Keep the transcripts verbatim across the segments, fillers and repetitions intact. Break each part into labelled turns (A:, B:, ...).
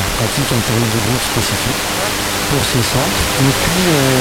A: pratique un tarif de groupe spécifique pour ces centres. Et puis,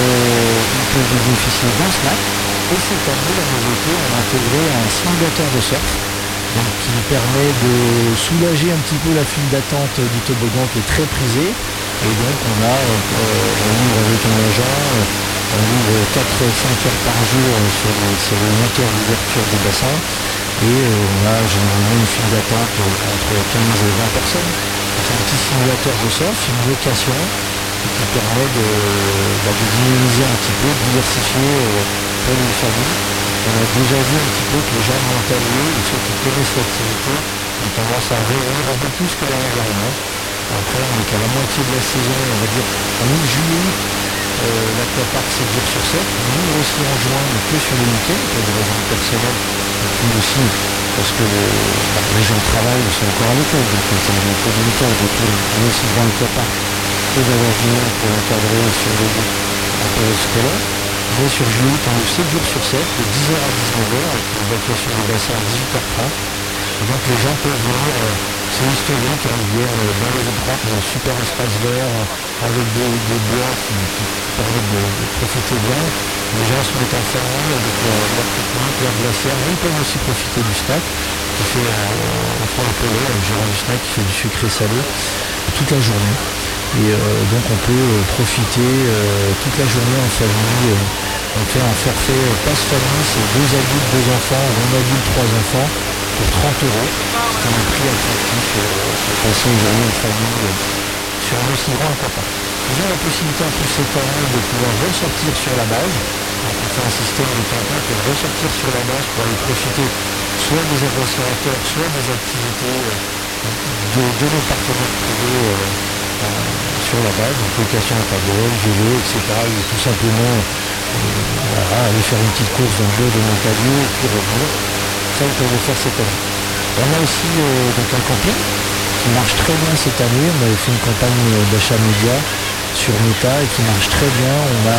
A: euh, ils peuvent bénéficier d'un snack. Et cette année, la nouveauté, on a intégré un simulateur de surf, donc qui permet de soulager un petit peu la file d'attente du toboggan qui est très prisée. Et donc, on a, euh, on ouvre avec un agent, euh, on ouvre quatre à cinq heures par jour sur les, sur les vingt heures d'ouverture du bassin. Et euh, on a généralement une file d'attente entre quinze et vingt personnes. C'est un petit simulateur de surf, une location qui permet de, bah, de dynamiser un petit peu, de diversifier euh, pour les familles. On a déjà vu un petit peu que les gens mentaliers, et ceux qui connaissent l'activité, ont tendance à revenir un peu plus que l'année dernière. Après, on est qu'à la moitié de la saison, on va dire en août, juillet, euh, l'aquapark sept jours sur sept. On ouvre aussi en juin, mais que sur les week-ends, pour des raisons personnelles, et puis aussi parce que bah, les gens travaillent, ils sont encore à l'école, donc c'est un peu délicat de tourner aussi devant l'aquapark que d'avoir du monde pour encadrer sur les routes en période scolaire. Mais sur juillet, on ouvre sept jours sur sept, de dix heures à dix-neuf heures, avec une évacuation des bassins à dix-huit heures trente. Et donc les gens peuvent venir, euh, c'est historique, hein, ils viennent euh, dans les endroits, dans un super espace vert, euh, avec des, des bois qui, qui permettent de, de profiter bien. Les gens se mettent en famille avec leur, leur pique-nique, leur glacière. Ils peuvent aussi profiter du snack, qui fait euh, en fond Apollo, le gérant du snack qui fait du sucré salé toute la journée. Et euh, donc on peut euh, profiter euh, toute la journée en famille. Euh, on fait un forfait euh, passe famille, c'est deux adultes, deux enfants, un adulte, trois enfants, pour trente euros. C'est un prix attractif euh, pour passer une journée en famille euh, sur un aussi grand aquapark. Ils ont la possibilité en plus cette année de pouvoir ressortir sur la base. Donc on fait un système de campagne pour ressortir sur la base pour aller profiter soit des restaurateurs, soit des activités euh, de, de nos partenaires privés euh, euh, sur la base, donc location à paddle, vélo, et cetera. Ou tout simplement euh, voilà, aller faire une petite course dans le bois de Montalieu et puis revenir. Ça, on peut le faire cette année. On a aussi euh, donc un camping qui marche très bien cette année. On avait fait une campagne d'achat média sur Meta et qui marche très bien. On a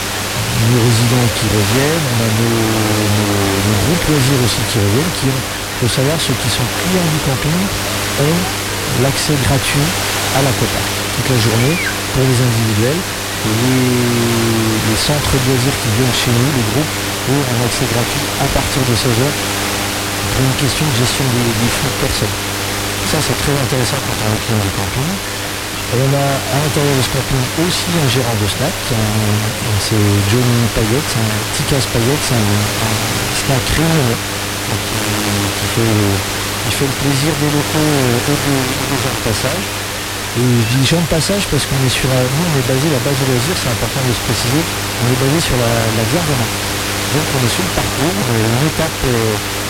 A: nos résidents qui reviennent, on a nos, nos, nos groupes loisirs aussi qui reviennent, qui ont, il faut savoir, ceux qui sont clients du camping ont l'accès gratuit à l'aquapark toute la journée pour les individuels. Et les, les centres de loisirs qui viennent chez nous, les groupes, ont un accès gratuit à partir de seize heures pour une question de gestion des, des flux de personnes. Ça, c'est très intéressant quand on est client du camping. On a à l'intérieur de ce camping aussi un gérant de snack, un, c'est Johnny Payette, c'est un petit casse Payette, c'est un, un snack créole qui, qui, fait, qui fait le plaisir des locaux et des, des gens de passage. Et je dis gens de passage parce qu'on est sur la, nous on est basé, la base de loisirs, c'est important de se préciser, on est basé sur la, la Gare de Nantes. Donc on est sur le parcours, on est une étape euh,